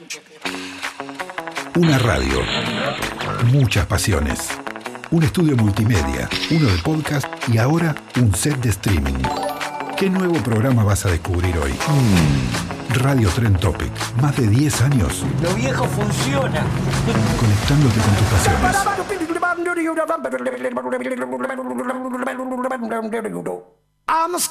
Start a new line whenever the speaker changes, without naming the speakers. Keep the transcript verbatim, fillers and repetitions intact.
Una radio, muchas pasiones, un estudio multimedia, uno de podcast y ahora un set de streaming. ¿Qué nuevo programa vas a descubrir hoy? Mm, Radio Trend Topic, más de diez años.
Lo viejo funciona.
Conectándote con tus pasiones.
I'm